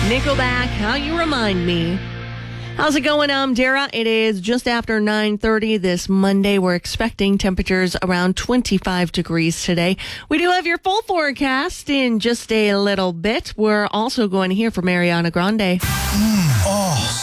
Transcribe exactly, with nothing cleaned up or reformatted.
Nickelback, How You Remind Me. How's it going? I'm Dara. It is just after nine thirty this Monday. We're expecting temperatures around twenty-five degrees today. We do have your full forecast in just a little bit. We're also going to hear from Ariana Grande. Mm.